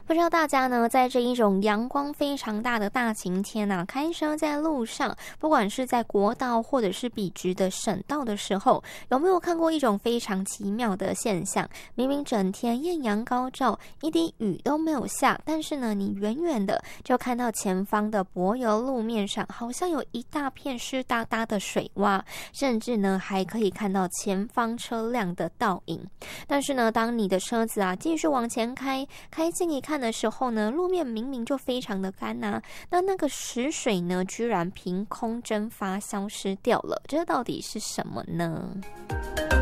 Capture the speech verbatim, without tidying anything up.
不知道大家呢，在这一种阳光非常大的大晴天啊，开车在路上，不管是在国道或者是笔直的省道的时候，有没有看过一种非常奇妙的现象？明明整天艳阳高照，一滴雨都没有下，但是呢，你远远的就看到前方的柏油路面上，好像有一大片湿哒哒的水洼，甚至呢，还可以看到前方车辆的倒影。但是呢，当你的车子啊继续往前开，开近一看的时候呢，路面明明就非常的干啊，那那个石水呢，居然凭空蒸发消失掉了，这到底是什么呢？